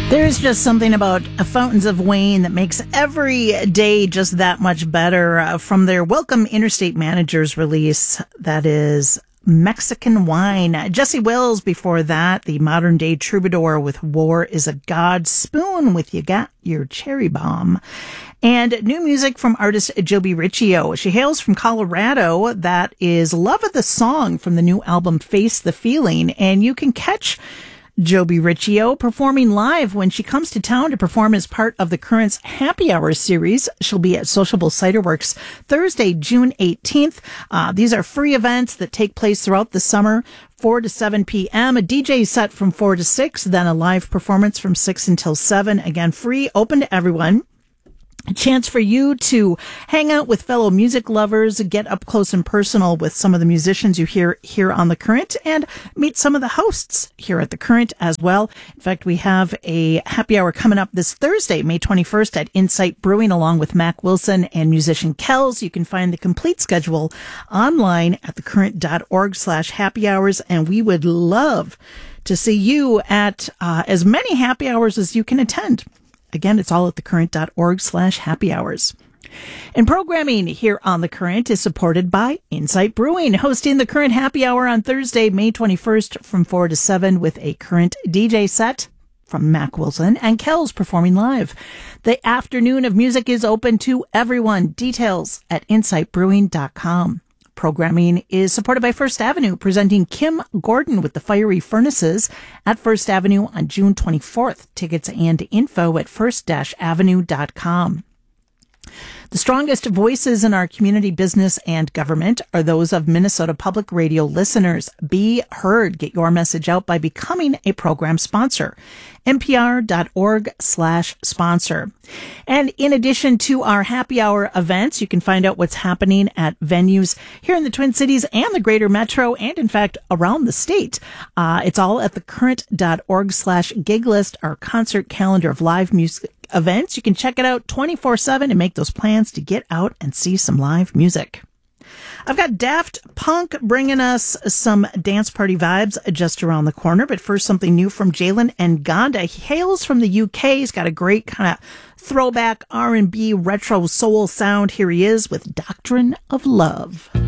There's just something about Fountains of Wayne that makes every day just that much better. From their Welcome Interstate Managers release, that is Mexican Wine. Jesse Wells before that, the modern day troubadour with War is a God, Spoon with You Got Your Cherry Bomb. And new music from artist Joby Riccio. She hails from Colorado. That is Love of the Song from the new album Face the Feeling. And you can catch Joby Riccio performing live when she comes to town to perform as part of the Current's Happy Hour series. She'll be at Sociable Cider Works Thursday, June 18th. These are free events that take place throughout the summer, 4 to 7 p.m., a DJ set from 4 to 6, then a live performance from 6 until 7. Again, free, open to everyone. A chance for you to hang out with fellow music lovers, get up close and personal with some of the musicians you hear here on The Current, and meet some of the hosts here at The Current as well. In fact, we have a happy hour coming up this Thursday, May 21st at Insight Brewing, along with Mac Wilson and musician Kells. You can find the complete schedule online at thecurrent.org/happy hours, and we would love to see you at as many happy hours as you can attend. Again, it's all at thecurrent.org/happy hours. And programming here on The Current is supported by Insight Brewing, hosting the Current Happy Hour on Thursday, May 21st from 4 to 7 with a Current DJ set from Mac Wilson and Kells performing live. The afternoon of music is open to everyone. Details at insightbrewing.com. Programming is supported by First Avenue, presenting Kim Gordon with the Fiery Furnaces at First Avenue on June 24th. Tickets and info at first-avenue.com. The strongest voices in our community, business, and government are those of Minnesota Public Radio listeners. Be heard. Get your message out by becoming a program sponsor. NPR.org/sponsor. And in addition to our happy hour events, you can find out what's happening at venues here in the Twin Cities and the greater metro, and in fact, around the state. It's all at thecurrent.org/gig list, our concert calendar of live music events. You can check it out 24/7 and make those plans to get out and see some live music. I've got Daft Punk bringing us some dance party vibes just around the corner, but first something new from Jalen Nganda. He hails from the UK. He's got a great kind of throwback R&B retro soul sound. Here he is with Doctrine of Love.